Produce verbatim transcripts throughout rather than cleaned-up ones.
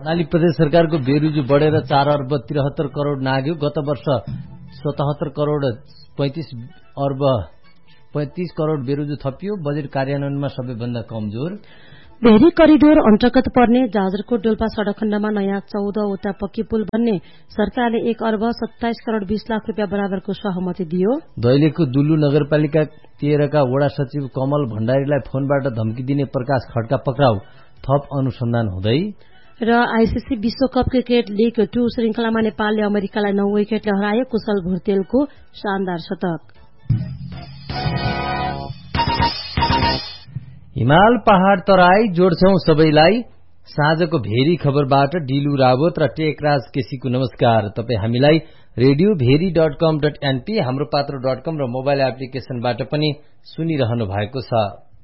कर्णाली प्रदेश सरकारको बेरुजु बढेर चार अर्ब त्रिहत्तर करोड़ नाग्यो। गत वर्ष सतहत्तर करोड़ पैंतीस अर्ब पैंतीस करोड़ बेरुजु थपियो। बजेट कार्यान्वयनमा सबैभन्दा कमजोर। भेरी करिडोर अन्तर्गत पर्ने जाजरकोट डोल्पा सड़क खण्डमा नयाँ चौधवटा पक्की पुल बन्ने सरकारले एक अर्ब सत्ताइस करोड़ बीस लाख रुपियाँ बराबरको सहमति दियो। दैलेखको दुल्लु नगरपालिका तेह्रका वडा सचिव कमल भण्डारीलाई फोनबाट धम्की दिने प्रकाश खड्का पक्राउ। थप अनुसन्धान हुँदै। र आईसीसी विश्वकप क्रिकेट लीग टू श्रृंखलामा नेपालले अमेरिकालाई नौ विकेटले हरायो। कुशल भुर्तेलको शानदार शतक। हिमाल पहाड़ तराई जोड्छौं सबैलाई। साँझको भेरी खबरबाट डिलु रावत र टेकराज केसीको नमस्कार। तपाई हामीलाई रेडियो भेरी डट कम डट एनपी हाम्रो पात्र डट कम र मोबाइल एप्लिकेशनबाट पनि सुनिरहनु भएको छ।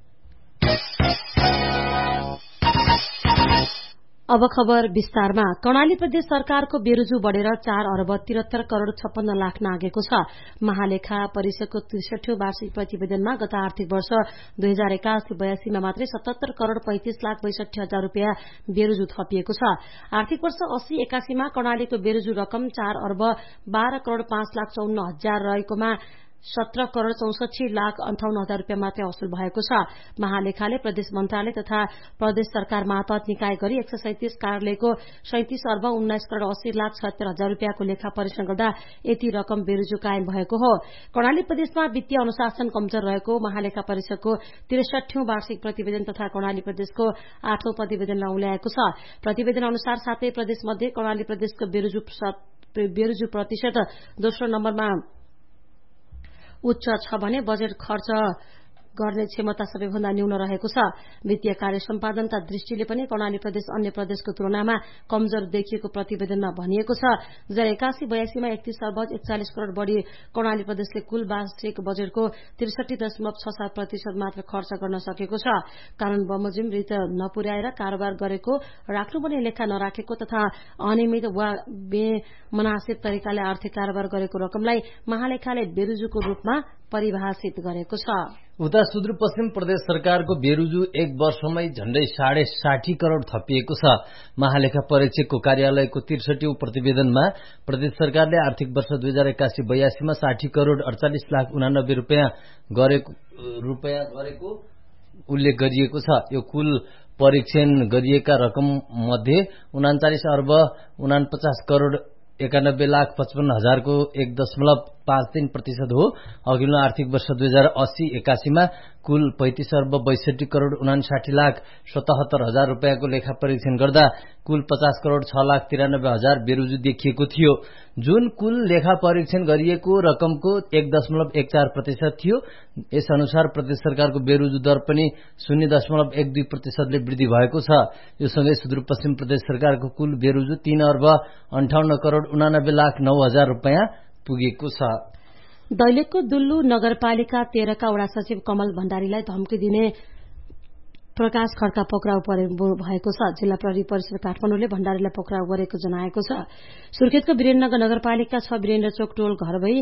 अब खबर विस्तारमा। कर्णाली प्रदेश सरकारको बेरुजु बढ़ेर चार अर्ब त्रिहत्तर करोड़ छप्पन्न लाख नागेको छ। महालेखा परिषदको त्रिसठौं वार्षिक प्रतिवेदनमा गत आर्थिक वर्ष दुई हजार एकासी बयासीमा मात्रै सतहत्तर करोड़ पैंतिस लाख बैसठी हजार रूपियाँ बेरुजु थपिएको छ। आर्थिक वर्ष अस्सी एकासीमा कर्णालीको बेरुजु रकम चार अर्ब बाह्र करोड़ पाँच लाख चौन्न हजार रहेकोमा सत्र करोड़ चौसठी लाख अन्ठाउन्न हजार रूपियाँ मात्रै असुल भएको छ। महालेखाले प्रदेश मन्त्रालय तथा प्रदेश सरकार मातहत निकाय गरी एक सय सैंतिस कार्यालयको सैंतिस अर्ब उन्नाइस करोड़ अस्सी लाख छत्तर हजार रूपियाँको लेखा परीक्षण गर्दा यति रकम बेरुजु कायम भएको हो। कर्णाली प्रदेशमा वित्तीय अनुशासन कमजोर रहेको महालेखा परिषदको त्रिसठौं वार्षिक प्रतिवेदन तथा कर्णाली प्रदेशको आठौं प्रतिवेदनलाई औल्याएको छ। प्रतिवेदन अनुसार सातै प्रदेश मध्ये कर्णाली प्रदेशको बेरुजु बेरुजु प्रतिशत दोस्रो नम्बरमा उच्च छ भने बजेट खर्च गर्ने क्षमता सबैभन्दा न्यून रहेको छ। वित्तीय कार्य सम्पादनका दृष्टिले पनि कर्णाली प्रदेश अन्य प्रदेशको तुलनामा कमजोर देखिएको प्रतिवेदनमा भनिएको छ। दुई हजार एकासी बयासीमा एकतीस अर्ब एकचालिस करोड़ बढ़ी कर्णाली प्रदेशले कुल वार्षिक बजेटको त्रिसठी दशमलव छ सात प्रतिशत मात्र खर्च गर्न सकेको छ। कानून बमोजिम रीत नपुर्याएर कारोबार गरेको, राख्नुपर्ने लेखा नराखेको तथा अनियमित वा बेमनासिब तरिकाले आर्थिक कारोबार गरेको रकमलाई महालेखाले बेरुजुको रूपमा परिभाषित गरेको छ। उता सुदूरपश्चिम प्रदेश सरकारको बेरुजु एक वर्षमै झण्डै साढे साठी करोड़ थपिएको छ। महालेखा परीक्षकको कार्यालयको त्रिसठौं प्रतिवेदनमा प्रदेश सरकारले आर्थिक वर्ष दुई हजार एकासी बयासीमा साठी करोड़ अड़चालिस लाख उनानब्बे रूपियाँ गरेको रूपियाँ गरेको उल्लेख गरिएको छ। यो कुल परीक्षण गरिएका रकम मध्ये उनाचालिस अर्ब उनापचास करोड़ एकानब्बे लाख पचपन्न हजारको एक दशमलव पाँच तीन प्रतिशत हो। अघिल्लो आर्थिक वर्ष दुई हजार अस्सी एकासीमा कुल पैंतीस अर्ब बैसठी करोड़ उनासाठी लाख सतहत्तर हजार रूपियाँको लेखा परीक्षण गर्दा कुल पचास करोड़ छ लाख तिरानब्बे हजार बेरुजु देखिएको थियो, जुन कुल लेखा परीक्षण गरिएको रकमको एक दशमलव एक चार प्रतिशत थियो। यस अनुसार प्रदेश सरकारको बेरुजु दर पनि शून्य दशमलव एक दुई प्रतिशतले वृद्धि भएको छ। यो सँगै सुदूरपश्चिम प्रदेश सरकारको कुल बेरुजु तीन अर्ब अन्ठाउन्न करोड़ उनानब्बे लाख नौ हजार रूपियाँ पुगेको छ। दैलेखको दुल्लु नगरपालिका तेह्रका वडा सचिव कमल भण्डारीलाई धम्की दिने प्रकाश खड्का पक्राउ भएको छ। जिल्ला प्रहरी परिषद काठमाडौँले भण्डारीलाई पक्राउ गरेको जनाएको छ। सुर्खेतको वीरेन्द्रनगर नगरपालिका छ वीरेन्द्र चोक टोल घर भई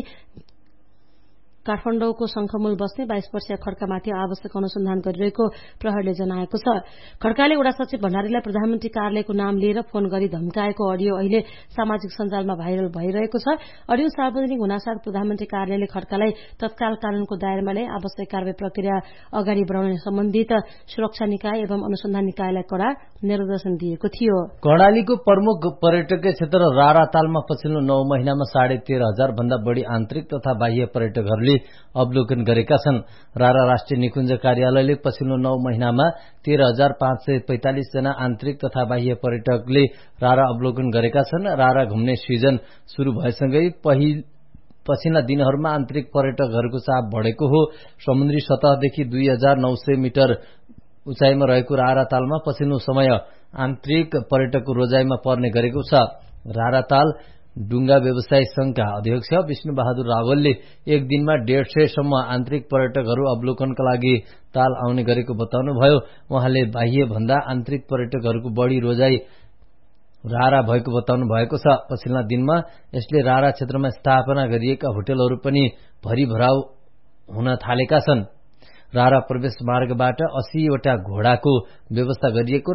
काठमाडौँको शंखमूल बस्ने बाइस वर्षीय खड्कामाथि आवश्यक अनुसन्धान गरिरहेको प्रहरीले जनाएको छ। खड्काले वडा सचिव भण्डारीलाई प्रधानमन्त्री कार्यालयको नाम लिएर फोन गरी धम्काएको अडियो अहिले सामाजिक सञ्जालमा भाइरल भइरहेको छ। अडियो सार्वजनिक हुनासाथ प्रधानमन्त्री कार्यालयले खड्कालाई तत्काल कानूनको दायरामा ल्याई आवश्यक कारबाही प्रक्रिया अगाडि बढाउने सम्बन्धित सुरक्षा निकाय एवं अनुसन्धान निकायलाई कड़ा निर्देशन दिएको थियो। कर्णालीको प्रमुख पर्यटकीय क्षेत्र रारातालमा पछिल्लो नौ महिनामा साढे तेह्र हजार भन्दा बढ़ी आन्तरिक तथा बाह्य पर्यटकहरूले अवलोकन गरेका छन्। रारा राष्ट्रिय निकुञ्ज कार्यालयले पछिल्लो नौ महिनामा तेह्र हजार पाँच सय पैंतालिस जना आन्तरिक तथा बाह्य पर्यटकले रारा अवलोकन गरेका छन्। रारा घुम्ने सिजन शुरू भएसँगै पहिल पछिल्ला दिनहरूमा आन्तरिक पर्यटकहरूको चाप बढ़ेको हो। समुद्री सतहदेखि दुई हजार नौ सय मिटर उचाइमा रहेको रारातालमा पछिल्लो समय आन्तरिक पर्यटकको रोजाइमा पर्ने गरेको छ। राराताल डुंगा व्यवसाय संघका अध्यक्ष विष्णु बहादुर रावलले एक दिनमा डेढ़ सय सम्म आन्तरिक पर्यटकहरू अवलोकनका लागि ताल आउने गरेको बताउनुभयो। उहाँले बाह्य भन्दा आन्तरिक पर्यटकहरूको बढ़ी रोजाई रारा भएको बताउनु भएको छ। पछिल्ला दिनमा यसले रारा क्षेत्रमा स्थापना गरिएका होटलहरू पनि भरिभराउ हुन थालेका छन्। रारा प्रवेश मार्गबाट अस्सी वटा घोडाको व्यवस्था गरिएको र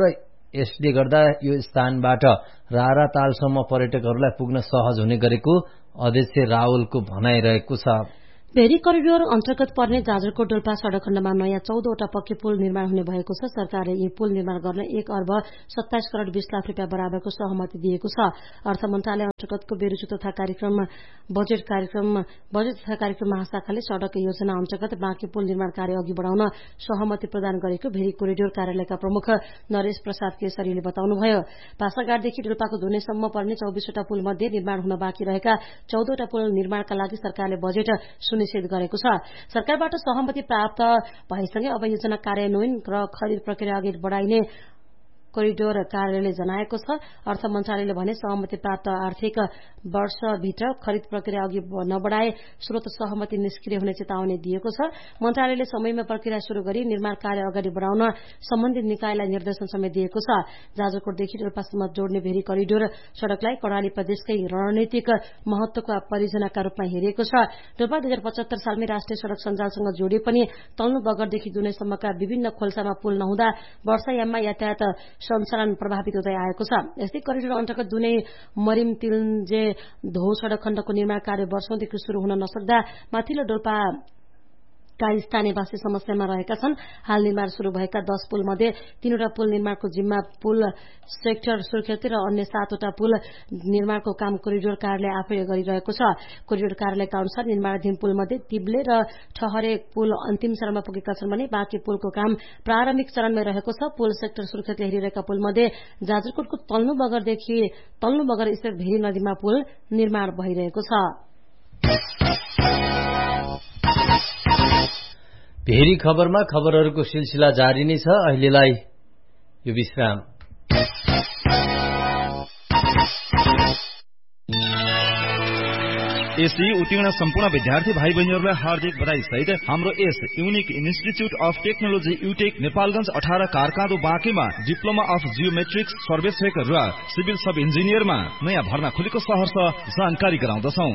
यसले गर्दा यो स्थानबाट रारा तालसम्म पर्यटकहरूलाई पुग्न सहज हुने गरेको अध्यक्ष रावलको भनाइरहेको छ। भेरी करिडोर अन्तर्गत पर्ने जाजरकोट डोल्पा सड़क खण्डमा नयाँ चौधवटा पक्की पुल निर्माण हुने भएको छ। सरकारले यी पुल निर्माण गर्न एक अर्ब सत्ताइस करोड़ बीस लाख रुपियाँ बराबरको सहमति दिएको छ। अर्थ मन्त्रालय अन्तर्गतको बेरुजु तथा कार्यक्रम बजेट कार्यक्रम बजेट तथा कार्यक्रम महाशाखाले सड़क योजना अन्तर्गत बाँकी पुल निर्माण कार्य अघि बढ़ाउन सहमति प्रदान गरेको भेरी कोरिडोर कार्यालयका प्रमुख नरेश प्रसाद केसरीले बताउनुभयो। भाषागाडदेखि डोल्पाको धुनेसम्म पर्ने चौबिसवटा पुल मध्ये निर्माण हुन बाँकी रहेका चौधवटा पुल निर्माणका लागि सरकारले बजेट सुनिश्चित गरेको छ। सरकारबाट सहमति प्राप्त भएसँगै अब योजना कार्यान्वयन र खरिद प्रक्रिया अघि बढ़ाइने कोरिडोर कार्यालयले जनाएको छ। अर्थ मन्त्रालयले भने सहमति प्राप्त आर्थिक वर्षभित्र खरिद प्रक्रिया अघि नबढ़ाए स्रोत सहमति निष्क्रिय हुने चेतावनी दिएको छ। मन्त्रालयले समयमा प्रक्रिया शुरू गरी निर्माण कार्य अगाडि बढ़ाउन सम्बन्धित निकायलाई निर्देशन समेत दिएको छ। जाजरकोटदेखि डोल्पासम्म जोड्ने भेरी करिडोर सड़कलाई कर्णाली प्रदेशकै रणनीतिक महत्वको परियोजनाका रूपमा हेरिएको छ। डोल्पा दुई हजार पचहत्तर सालमै राष्ट्रिय सड़क सञ्जालसँग जोडिए पनि तल्नु बगरदेखि दुनेसम्मका विभिन्न खोल्सामा पुल नहुँदा वर्षायाममा यातायात सञ्चालन प्रभावित हुँदै आएको छ। यस्तै करिडोर अन्तर्गत दुनै मरिम तिलजे धो सड़क खण्डको निर्माण कार्य वर्षौंदेखि शुरू हुन नसक्दा माथिल्लो डोल्पा का स्थानीयवासी समस्यामा रहेका छन्। हाल निर्माण शुरू भएका दस पुल मध्ये तीनवटा पुल निर्माणको जिम्मा पुल सेक्टर सुर्खेती र अन्य सातवटा पुल निर्माणको काम कोरिडोर कार्यालय आफै गरिरहेको छ। कोरिडोर कार्यालयका अनुसार निर्माणाधीन पुल मध्ये तिब्ले र ठहरे पुल अन्तिम चरणमा पुगेका छन् भने बाँकी पुलको काम प्रारम्भिक चरणमै रहेको छ। पुल सेक्टर सुर्खेतले हेरिरहेका पुल मध्ये जाजरकोटको तल्नु बगरदेखि तल्नु बगर स्थित भेरी नदीमा पुल निर्माण भइरहेको छ। भेरी खबरमा खबरहरूको सिलसिला जारी नै छ। अहिलेलाई यो विश्राम। एसी उत्तीर्ण सम्पूर्ण विद्यार्थी भाइ बहिनीहरूलाई हार्दिक बधाई सहित हाम्रो S unique institute of technology युटेक Nepalgunj अठार कारकाँदो बाँकेमा डिप्लोमा अफ जियोमेट्रिक्स सर्वेक्षक र सिभिल सब इन्जिनियरमा नयाँ भर्ना खुलेको सहर्ष जानकारी गराउँदछौं।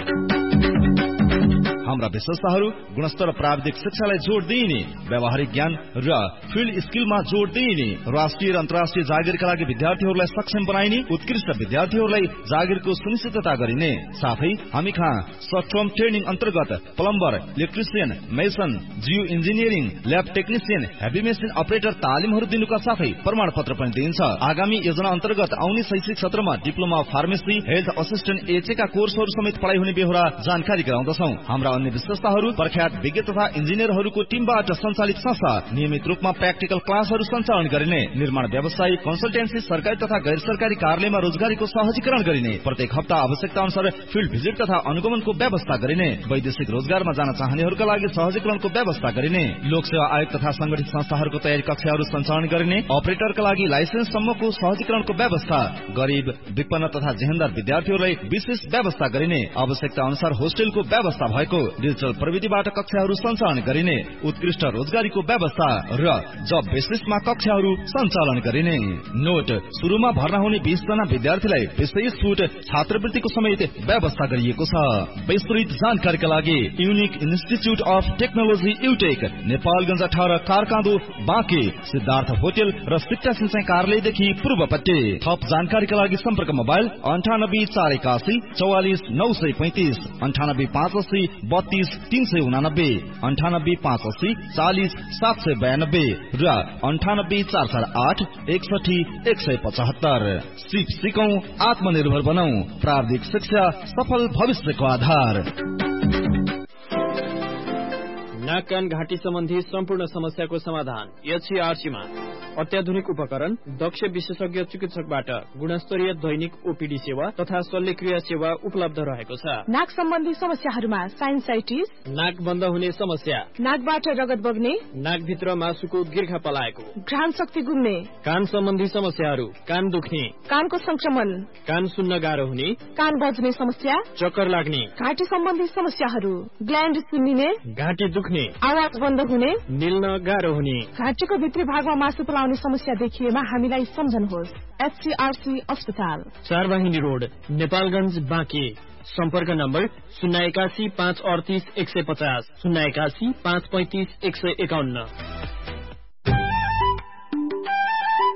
हाम्रा विशेषताहरू गुणस्तर प्राविधिक शिक्षालाई जोड दिइने, व्यावहारिक ज्ञान र फिल्ड स्किलमा जोड दिइने, राष्ट्रिय र अन्तर्राष्ट्रिय जागिरका लागि विद्यार्थीहरूलाई सक्षम बनाइने, उत्कृष्ट विद्यार्थीहरूलाई जागिरको सुनिश्चितता गरिने साथै हामी कहाँ सर्ट टर्म ट्रेनिङ अन्तर्गत plumber, electrician, mason, Jio engineering, lab technician, heavy machine operator तालिमहरू दिनुका साथै प्रमाणपत्र पनि दिइन्छ। आगामी योजना अन्तर्गत आउने शैक्षिक सत्रमा diploma of pharmacy, health assistant एचएका कोर्सहरू समेत पढाइ हुने बेहोरा जानकारी गराउँदछौं। हाम्रा अन्य विशेषताहरू प्रख्यात विज्ञ तथा इन्जिनियरहरूको टिमबाट सञ्चालित संस्था, नियमित रूपमा प्र्याक्टिकल क्लासहरू सञ्चालन गरिने, निर्माण व्यवसाय, कन्सल्टेन्सी, सरकारी तथा गैर सरकारी कार्यालयमा रोजगारीको सहजीकरण गरिने, प्रत्येक हप्ता आवश्यकता अनुसार फिल्ड भिजिट तथा अनुगमनको व्यवस्था गरिने, वैदेशिक रोजगारमा जान चाहनेहरूका लागि सहजीकरणको व्यवस्था गरिने, लोकसेवा आयोग तथा संगठित संस्थाहरूको तयारी कक्षाहरू सञ्चालन गरिने, अपरेटरका लागि लाइसेन्स सम्मको सहजीकरणको व्यवस्था, गरीब, विपन्न तथा जेहेन्दार विद्यार्थीहरूलाई विशेष व्यवस्था गरिने, आवश्यकता अनुसार होस्टेलको व्यवस्था भएको, डिजिटल प्रविधिबाट कक्षाहरू सञ्चालन गरिने, उत्कृष्ट रोजगारीको व्यवस्था र जब बेसिसमा कक्षाहरू सञ्चालन गरिने। नोट, सुरुमा भर्ना हुने बीस जना विद्यार्थीलाई विशेष छुट छात्रवृत्तिको समेत व्यवस्था गरिएको छ। विस्तृत जानकारीका लागि unique institute of technology युटेक, Nepalgunj अठार कारकाँदो बाँके, सिद्धार्थ होटेल र शिक्षा सिंचाइ कार्यालयदेखि पूर्वपट्टि। थप जानकारीका लागि सम्पर्क मोबाइल अन्ठानब्बे चार एकासी चौवालिस नौ सय पैंतिस, अन्ठानब्बे पाँच अस्सी बत्तीस तीन सय उनानब्बे, अन्ठानब्बे पाँच अस्सी चालिस सात सय बयानब्बे र अन्ठानब्बे चार चार आठ एकसठी एक सय पचहत्तर। सिप सिकौं, आत्मनिर्भर बनौं, प्राविधिक शिक्षा सफल भविष्यको आधार। नाक कान घाँटी सम्बन्धी सम्पूर्ण समस्याको समाधान एचसीआरसीमा। अत्याधुनिक उपकरण, दक्ष विशेषज्ञ चिकित्सकबाट गुणस्तरीय दैनिक ओपीडी सेवा तथा शल्यक्रिया सेवा उपलब्ध रहेको छ। नाक सम्बन्धी समस्याहरूमा साइनसाइटिस, नाक बन्द हुने समस्या, नाकबाट रगत बग्ने, नाकभित्र मासुको गिर्खा पलाएको, घ्राण शक्ति गुम्ने, कान सम्बन्धी समस्याहरू, कान दुख्ने, कानको संक्रमण, कान सुन्न गाह्रो हुने, कान बज्ने समस्या, चक्कर लाग्ने, घाँटी सम्बन्धी समस्याहरू, ग्ल्यान्ड सुन्निने, घाँटी दुख्ने, आवाज बन्द हुने, निल्न गाह्रो हुने, घाँटीको भित्री भागमा मासु पलाउने समस्या देखिएमा हामीलाई सम्झनुहोस्। एचसीआरसी अस्पताल, चारवाहिनी रोड, नेपालगञ्ज बाँके। सम्पर्क नम्बर शून्य एकासी पाँच अडतिस एक सय पचास, शून्य एकासी पाँच पैंतिस एक सय एकाउन्न।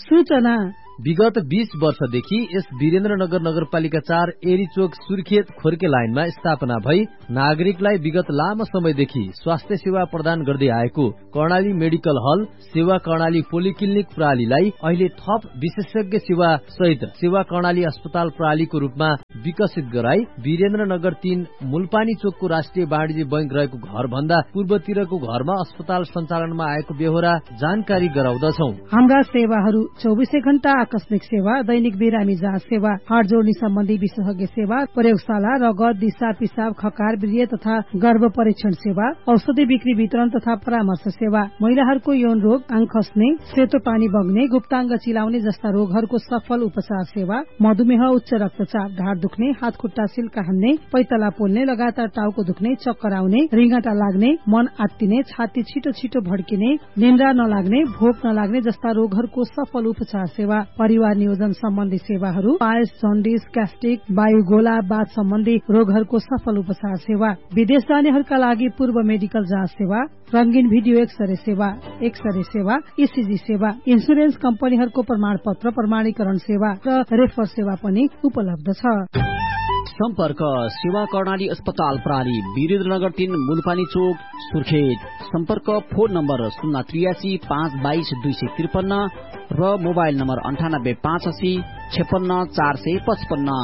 सूचना विगत बीस वर्षदेखि यस वीरेन्द्रनगर नगरपालिका चार एरीचोक सुर्खेत खोर्के लाइनमा स्थापना भई नागरिकलाई विगत लामो समयदेखि स्वास्थ्य सेवा प्रदान गर्दै आएको कर्णाली मेडिकल हल सेवा कर्णाली पोलिक्लिनिक प्रणालीलाई अहिले थप विशेषज्ञ सेवा सहित सेवा कर्णाली अस्पताल प्रणालीको रूपमा विकसित गराई वीरेन्द्रनगर तीन मूलपानी चोकको राष्ट्रिय वाणिज्य बैंक रहेको घर भन्दा पूर्वतिरको घरमा अस्पताल सञ्चालनमा आएको बेहोरा जानकारी गराउँदछौ। हाम्रा सेवाहरू चौबिसै घण्टा आकस्मिक सेवा, दैनिक बिरामी जाँच सेवा, हाड जोड्ने सम्बन्धी विशेषज्ञ सेवा, प्रयोगशाला, रगत, दिशा पिसाब, खकार, वीर्य तथा गर्भ परीक्षण सेवा, औषधि बिक्री वितरण तथा परामर्श सेवा, महिलाहरूको यौन रोग, आङ खस्ने, सेतो पानी बग्ने, गुप्ताङ्ग चिलाउने जस्ता रोगहरूको सफल उपचार सेवा, मधुमेह, उच्च रक्तचाप, ढाड दुख्ने, हात खुट्टा सिल्का हान्ने, पैतला पोल्ने, लगातार टाउको दुख्ने, चक्कर आउने, रिङ्गाटा लाग्ने, मन आत्तिने, छाती छिटो छिटो भड्किने, निन्द्रा नलाग्ने, भोक नलाग्ने जस्ता रोगहरूको सफल उपचार सेवा, परिवार नियोजन सम्बन्धी सेवाहरू, पायस, जन्डिस, ग्यास्ट्रिक, वायुगोला, बाथ सम्बन्धी रोगहरूको सफल उपचार सेवा, विदेश जानेहरूका लागि पूर्व मेडिकल जाँच सेवा, रंगीन भिडियो एक्सरे सेवा, एक्सरे सेवा, ईसीजी सेवा, इन्सुरेन्स कम्पनीहरूको प्रमाण पत्र प्रमाणीकरण सेवा र रेफर सेवा पनि उपलब्ध छ। सम्पर्क सेवा कर्णाली अस्पताल प्रणाली वीरेन्द्रनगर तीन मूलपानी चोक सुर्खेत। सम्पर्क फोन नम्बर शून्य त्रियासी पाँच बाइस दुई सय त्रिपन्न र मोबाइल नम्बर अन्ठानब्बे पाँच असी छेपन्न चार सय पचपन्न।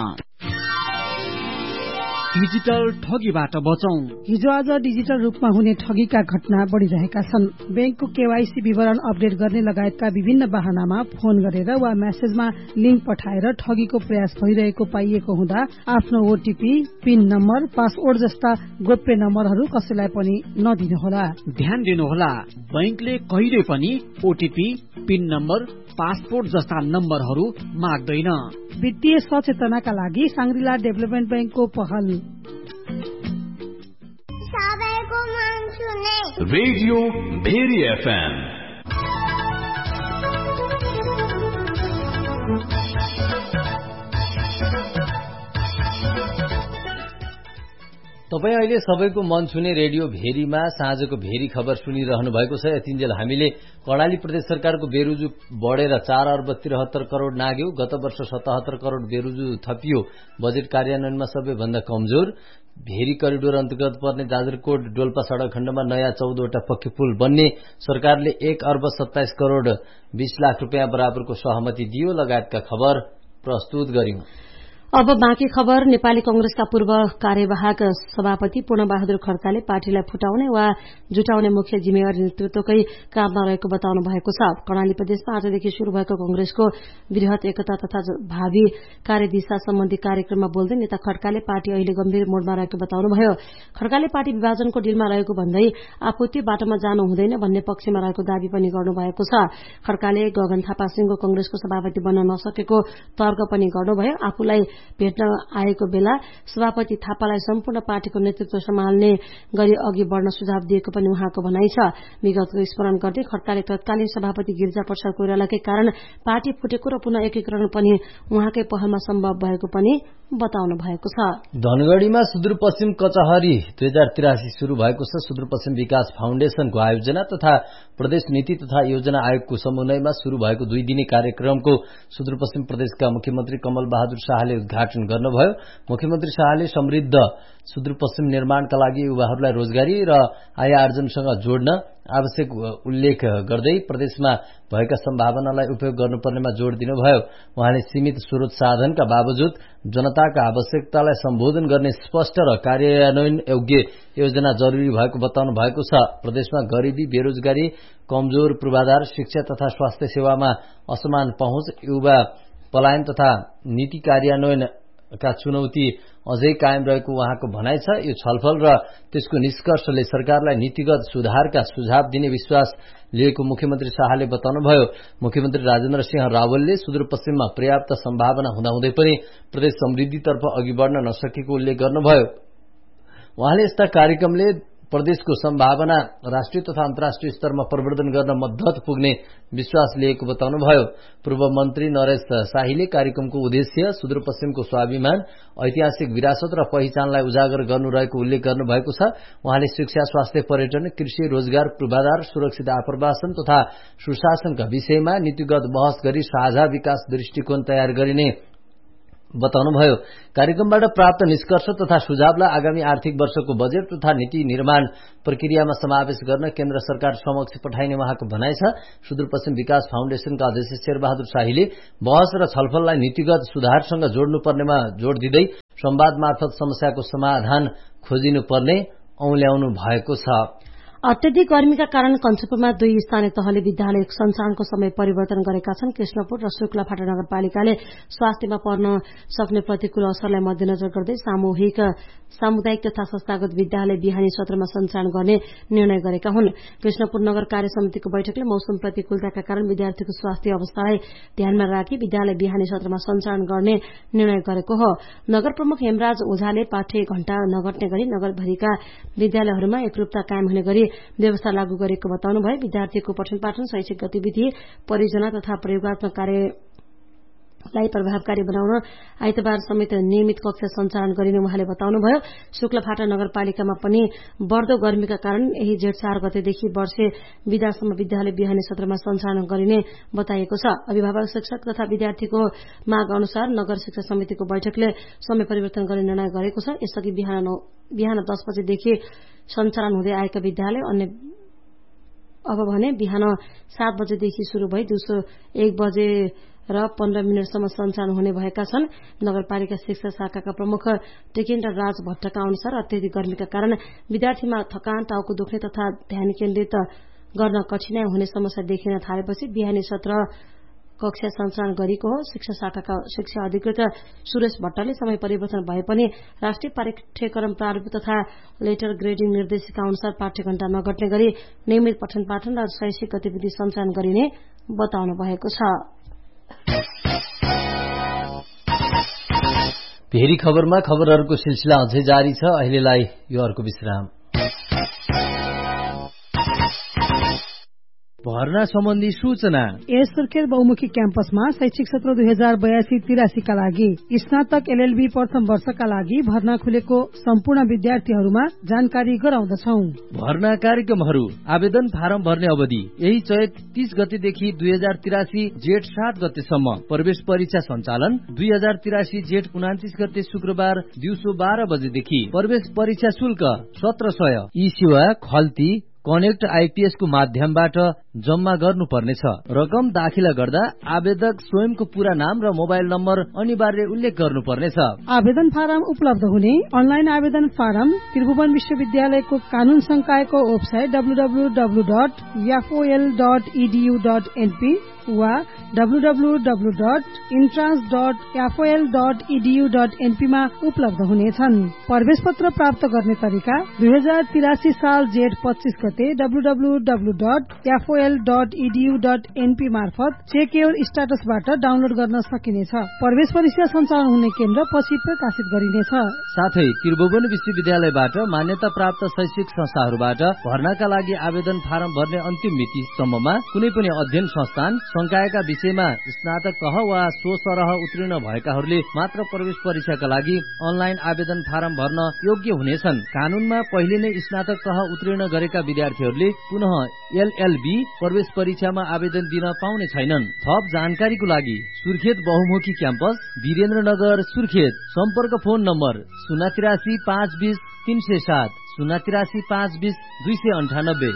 डिजिटल ठगीबाट बचौं। हिजो आज डिजिटल रूपमा हुने ठगीका घटना बढ़िरहेका छन्। बैंकको केवाईसी विवरण अपडेट गर्ने लगायतका विभिन्न बहानामा फोन गरेर वा मेसेजमा लिंक पठाएर ठगीको प्रयास भइरहेको पाइएको हुँदा आफ्नो ओटीपी, पिन नम्बर, पासवर्ड जस्ता गोप्य नम्बरहरू कसैलाई पनि नदिनुहोला। ध्यान दिनुहोला, बैंकले कहिले पनि ओटीपी, पिन नम्बर, पासपोर्ट जस्ता नम्बरहरू माग्दैन। वित्तीय सचेतनाका लागि सांग्रिला डेभलपमेन्ट बैंकको पहल। Radio very FM. तपाईँ अहिले सबैको मन छुने रेडियो भेरीमा साँझको भेरी खबर सुनिरहनु भएको छ। यतिन्जेल हामीले कर्णाली प्रदेश सरकारको बेरुजु बढेर चार अर्ब त्रिहत्तर करोड़ नाग्यो। गत वर्ष सतहत्तर करोड़ बेरुजु थपियो। बजेट कार्यान्वयनमा सबैभन्दा कमजोर। भेरी करिडोर अन्तर्गत पर्ने जाजरकोट डोल्पा सड़क खण्डमा नयाँ चौधवटा पक्की पुल बन्ने सरकारले एक अर्ब सत्ताइस करोड़ बीस लाख रुपियाँ बराबरको सहमति दियो। लगायतका खबर प्रस्तुत गर्यौं। अब बाँकी खबर। नेपाली कंग्रेसका पूर्व कार्यवाहक सभापति पूर्णबहादुर खड्काले पार्टीलाई फुटाउने वा जुटाउने मुख्य जिम्मेवारी नेतृत्वकै काममा रहेको बताउनु भएको छ। कर्णाली प्रदेशमा आजदेखि शुरू भएको कंग्रेसको वृहत एकता तथा भावी कार्यदिशा सम्बन्धी कार्यक्रममा बोल्दै नेता खड्काले पार्टी अहिले गम्भीर मोडमा रहेको बताउनुभयो। खड्काले पार्टी विभाजनको डिलमा रहेको भन्दै आफू त्यो बाटोमा जानु हुँदैन भन्ने पक्षमा रहेको दावी पनि गर्नुभएको छ। खड्काले गगन थापा सिंहको कंग्रेसको सभापति बन्न नसकेको तर्क पनि गर्नुभयो। आफूलाई भेट्न आएको बेला सभापति थापालाई सम्पूर्ण पार्टीको नेतृत्व सम्हाल्ने गरी अघि बढ़न सुझाव दिएको पनि उहाँको भनाइ छ। विगतको स्मरण गर्दै खड्काले तत्कालीन सभापति गिरिजा प्रसाद कोइरालाकै कारण पार्टी फुटेको र पुनः एकीकरण पनि उहाँकै पहलमा सम्भव भएको पनि बताउनु भएको छ। धनगढ़ीमा सुदूरपश्चिम कचहरी दुई हजार तिरासी शुरू भएको छ। सुदूरपश्चिम विकास फाउन्डेशनको आयोजना तथा प्रदेश नीति तथा योजना आयोगको समन्वयमा शुरू भएको दुई दिने कार्यक्रमको सुदूरपश्चिम प्रदेशका मुख्यमन्त्री कमल बहादुर शाहले उद्घाटन गर्नुभयो। मुख्यमन्त्री शाहले समृद्ध सुदूरपश्चिम निर्माणका लागि युवाहरूलाई रोजगारी र आय आर्जनसँग जोड्न आवश्यक उल्लेख गर्दै प्रदेशमा भएका सम्भावनालाई उपयोग गर्नुपर्नेमा जोड़ दिनुभयो। उहाँले सीमित स्रोत साधनका बावजुद जनताका आवश्यकतालाई सम्बोधन गर्ने स्पष्ट र कार्यान्वयन योग्य योजना जरूरी भएको बताउनु भएको छ। प्रदेशमा गरीबी, बेरोजगारी, कमजोर पूर्वाधार, शिक्षा तथा स्वास्थ्य सेवामा असमान पहुँच, युवा पलायन तथा नीति कार्यान्वयन का चुनौती अझै कायम रहेको उहाँको भनाइ छ। यो छलफल र त्यसको निष्कर्षले सरकारलाई नीतिगत सुधारका सुझाव दिने विश्वास लिएको मुख्यमन्त्री शाहले बताउनुभयो। मुख्यमन्त्री राजेन्द्र सिंह रावलले सुदूरपश्चिममा पर्याप्त सम्भावना हुँदाहुँदै पनि प्रदेश समृद्धितर्फ अघि बढ़न नसकेको उल्लेख गर्नुभयो। उहाँले यस्ता कार्यक्रमले प्रदेशको सम्भावना राष्ट्रिय तथा अन्तर्राष्ट्रिय स्तरमा प्रवर्धन गर्न मद्दत पुग्ने विश्वास लिएको बताउनुभयो। पूर्व मन्त्री नरेश शाहीले कार्यक्रमको उद्देश्य सुदूरपश्चिमको स्वाभिमान, ऐतिहासिक विरासत र पहिचानलाई उजागर गर्नु रहेको उल्लेख गर्नुभएको छ। उहाँले शिक्षा, स्वास्थ्य, पर्यटन, कृषि, रोजगार, पूर्वाधार, सुरक्षित आप्रवासन तथा सुशासनका विषयमा नीतिगत बहस गरी साझा विकास दृष्टिकोण तयार गरिने बताउनुभयो। कार्यक्रमबाट प्राप्त निष्कर्ष तथा सुझावलाई आगामी आर्थिक वर्षको बजेट तथा नीति निर्माण प्रक्रियामा समावेश गर्न केन्द्र सरकार समक्ष पठाइने उहाँको भनाइ छ। सुदूरपश्चिम विकास फाउन्डेशनका अध्यक्ष शेरबहादुर शाहीले बहस र छलफललाई नीतिगत सुधारसँग जोड्नुपर्नेमा जोड़ दिँदै संवाद मार्फत समस्याको समाधान खोजिनुपर्ने औल्याउनु भएको छ। अत्यधिक गर्मीका कारण कञ्चनपुरमा दुई स्थानीय तहले विद्यालय सञ्चालनको समय परिवर्तन गरेका छन्। कृष्णपुर र शुक्लाफाटा नगरपालिकाले स्वास्थ्यमा पर्न सक्ने प्रतिकूल असरलाई मध्यनजर गर्दै सामूहिक सामुदायिक तथा संस्थागत विद्यालय बिहानी सत्रमा सञ्चालन गर्ने निर्णय गरेका हुन्। कृष्णपुर नगर कार्य समितिको बैठकले मौसम प्रतिकूलताका कारण विद्यार्थीको स्वास्थ्य अवस्थालाई ध्यानमा राखी विद्यालय बिहानी सत्रमा सञ्चालन गर्ने निर्णय गरेको हो। नगर प्रमुख हेमराज ओझाले पाठ्य घण्टा नघट्ने गरी नगरभरिका विद्यालयहरूमा एकरूपता कायम हुने गरी व्यवस्था लागू गरेको बताउनु भयो। विद्यार्थीको पठन पाठन, शैक्षिक गतिविधि, परियोजना तथा प्रयोगात्मक कार्यलाई प्रभावकारी बनाउन आइतबार समेत नियमित कक्षा सञ्चालन गरिने उहाँले बताउनुभयो। शुक्लाफाटा नगरपालिकामा पनि बढ्दो गर्मीका कारण यही जेठ चार गतेदेखि वर्षे विदासम्म विद्यालय बिहानी सत्रमा सञ्चालन गरिने बताइएको छ। अभिभावक, शिक्षक तथा विद्यार्थीको माग अनुसार नगर शिक्षा समितिको बैठकले समय परिवर्तन गर्ने निर्णय गरेको छ। यसअघि बिहान बिहान दस बजेदेखि सञ्चालन हुँदै आएका विद्यालय अन्य अब भने बिहान सात बजेदेखि शुरू भई दिउँसो एक बजे र पन्ध्र मिनटसम्म सञ्चालन हुने भएका छन्। नगरपालिका शिक्षा शाखाका प्रमुख टेकेन्द्र राज भट्टका अनुसार अत्यधिक गर्मीका कारण विद्यार्थीमा थकान, टाउको दुख्ने तथा ध्यान केन्द्रित गर्न कठिनाई हुने समस्या देखिन थालेपछि बिहानी सत्र कक्षा सञ्चालन गरेको हो। शिक्षा शाखाका शिक्षा अधिकृत सुरेश भट्टले समय परिवर्तन भए पनि राष्ट्रिय पाठ्यक्रम प्रारूप तथा लेटर ग्रेडिङ निर्देशिका अनुसार पाठ्य घण्टा नघट्ने गरी नियमित पठन पाठन र शैक्षिक गतिविधि सञ्चालन गरिने बताउनु भएको छ। भेरी खबरमा खबरहरूको सिलसिला अझै जारी छ। अहिलेलाई यो अर्को विश्राम। भर्ना सम्बन्धी सूचना। यस सुर्खेत बहुमुखी क्याम्पसमा शैक्षिक सत्र दुई हजार बयासी तिरासीका लागि स्नातक एलएलबी प्रथम वर्षका लागि भर्ना खुलेको सम्पूर्ण विद्यार्थीहरूमा जानकारी गराउँदछौ। भर्ना कार्यक्रमहरू, आवेदन फारम भर्ने अवधि यही चैत तीस गतेदेखि दुई हजार तिरासी जेठ सात गतेसम्म। प्रवेश परीक्षा सञ्चालन दुई हजार तिरासी जेठ उनातिस गते शुक्रबार दिउँसो बाह्र बजेदेखि। प्रवेश परीक्षा शुल्क सत्र सय। यी सेवा खल्ती कनेक्ट आइपीएस को माध्यमबाट जम्मा गर्नुपर्नेछ। रकम दाखिला गर्दा आवेदक स्वयंको पूरा नाम र मोबाइल नम्बर अनिवार्य उल्लेख गर्नुपर्नेछ। आवेदन फारम उपलब्ध हुने अनलाइन आवेदन फारम त्रिभुवन विश्वविद्यालयको कानून संकायको website W W W dot एफओएल dot edu dot NP वा W W W dot entrance dot एफओएल dot edu dot NP मा उपलब्ध हुनेछन्। प्रवेश पत्र प्राप्त गर्ने तरिका दुई हजार तिरासी साल जेठ पच्चीस गते W W W dot एफओएल dot edu dot NP मार्फत चेक योर स्टाटसबाट डाउनलोड गर्न सकिनेछ। प्रवेश परीक्षा सञ्चालन हुने केन्द्र पछि प्रकाशित गरिनेछ। साथै त्रिभुवन विश्वविद्यालयबाट मान्यता प्राप्त शैक्षिक संस्थाहरूबाट भर्नाका लागि आवेदन फारम भर्ने अन्तिम मितिसम्ममा कुनै पनि अध्ययन संस्थान संकायका विषयमा स्नातक तह वा सो सरह उत्तीर्ण भएकाहरूले मात्र प्रवेश परीक्षाका लागि अनलाइन आवेदन फारम भर्न योग्य हुनेछन्। कानूनमा पहिले नै स्नातक तह उत्तीर्ण गरेका विद्यार्थीहरूले पुनः एलएलबी प्रवेश परीक्षामा आवेदन दिन पाउने छैनन्। थप जानकारीको लागि सुर्खेत बहुमुखी क्याम्पस वीरेन्द्रनगर सुर्खेत। सम्पर्क फोन नम्बर शून्य तिरासी पाँच बीस तीन सय सात शून्य तिरासी पाँच बीस दुई सय अन्ठानब्बे।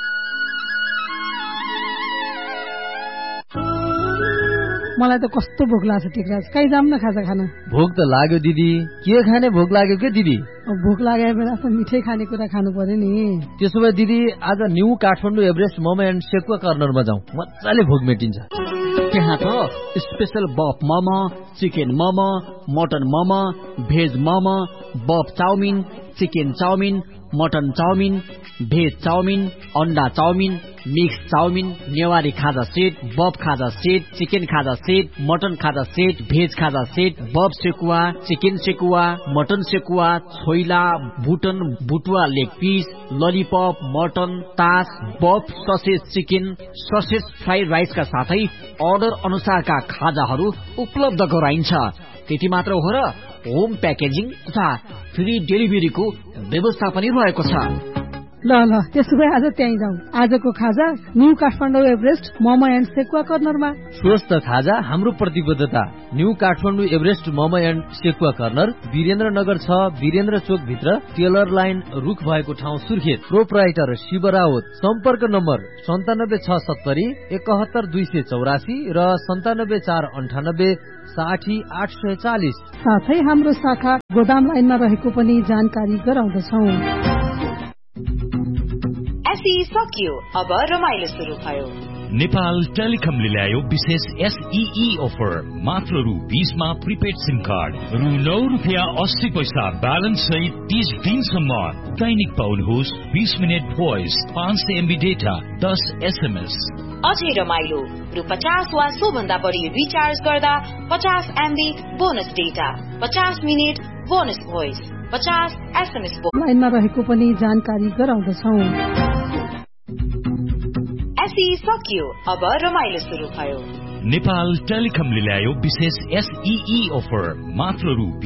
मलाई त कस्तो भोक लाग्छ टिकराज, कहीँ जाऊँ न खाजा खान। भोक त लाग्यो दिदी, के खाने भोक लाग्यो के दिदी? भोक लागेको बेला त मिठै खानेकुरा खानु पर्यो नि। त्यसो भए दिदी आज new Kathmandu Everest momo and sekuwa कर्नरमा जाउँ, मजाले भोक मेटिन्छ। त्यहाँ त स्पेशल बफ momo, chicken momo, mutton momo, veg momo, बफ chowmein, chicken chowmein, mutton chowmein, veg chowmein, अन्डा चाउमिन, मिक्स चाउमिन, नेवारी खाजा सेट, बफ खाजा सेट, चिकन खाजा सेट, मटन खाजा सेट, भेज खाजा सेट, बफ sekuwa, chicken sekuwa, mutton sekuwa, choila, बुटन बुटुवा leg piece, lollipop, mutton, तास, बफ ससेज चिकन, ससेज फ्राइड राइसका साथै order अनुसारका खाजाहरू उपलब्ध गराइन्छ। त्यति मात्र हो र होम प्याकेजिङ तथा फ्री डेलिभरीको व्यवस्था पनि रहेको छ। ल ल त्यसो भए आज त्यहीँ जाउँ। आजको खाजा new Kathmandu Everest momo and sekuwa कर्नरमा। स्वस्थ खाजा हाम्रो प्रतिबद्धता। New Kathmandu Everest momo and sekuwa corner Birendranagar छ, वीरेन्द्र चोक भित्र टेलर लाइन रुख भएको ठाउँ सुर्खेत। प्रोप्राइटर शिव रावत। सम्पर्क नम्बर सन्तानब्बे छ सत्तरी एकहत्तर दुई सय चौरासी र सन्तानब्बे चार अन्ठानब्बे साठी आठ सय चालिस। साथै हाम्रो शाखा गोदाम लाइनमा रहेको पनि जानकारी गराउँदछौ। एसई सकियो, अब रमाइलो सुरु भयो। नेपाल टेलिकमले ल्यायो विशेष एसईई अफर। मात्र रु बीसमा प्रिपेड सिम कार्ड, रु नौ रुपियाँ अस्सी पैसा ब्यालेन्स सहित तीस दिनसम्म दैनिक पाउनुहोस् बीस मिनट भोइस, पाँच सय एमबी डेटा, दस एसएमएस। अझै रमाइलो, रु पचास वा सो भन्दा बढी रिचार्ज गर्दा पचास एमबी बोनस डेटा, पचास मिनट बोनस भोइस, पचास एसएमएस। लाइनमा रहेको पनि जानकारी गराउँदछौ। एसई सकियो, अब रमाइलो सुरु भयो। नेपाल टेलिकमले ल्यायो विशेष एसईई अफर। मात्र रु